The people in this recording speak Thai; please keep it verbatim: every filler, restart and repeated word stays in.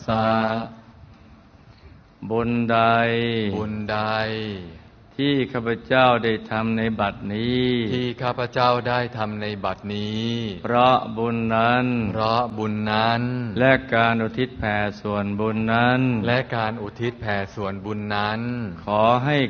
สะบุญใดบุญใดที่ข้าพเจ้าได้ทำในบัดนี้ที่ข้าพเจ้าได้ทำในบัดนี้เพราะบุญนั้นเพราะบุญนั้นและการอุทิศแผ่ส่วนบุญนั้นและการอุทิศแผ่ส่วนบุญนั้นขอให้